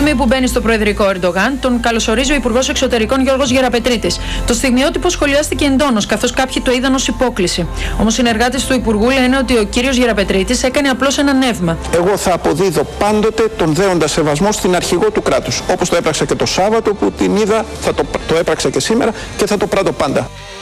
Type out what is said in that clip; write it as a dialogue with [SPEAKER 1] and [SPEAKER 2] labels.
[SPEAKER 1] στιγμή που μπαίνει στο προεδρικό Ερντογάν, τον καλωσορίζει ο Υπουργός Εξωτερικών Γιώργος Γεραπετρίτης. Το στιγμιότυπο σχολιάστηκε εντόνως, καθώς κάποιοι το είδαν ως υπόκλιση. Όμως, συνεργάτες του Υπουργού λένε ότι ο κύριος Γεραπετρίτης έκανε απλώς ένα νεύμα.
[SPEAKER 2] Εγώ θα αποδίδω πάντοτε τον δέοντα σεβασμό στην αρχηγό του κράτους. Όπως το έπραξα και το Σάββατο που την είδα, θα το έπραξα και σήμερα και θα το πράττω πάντα.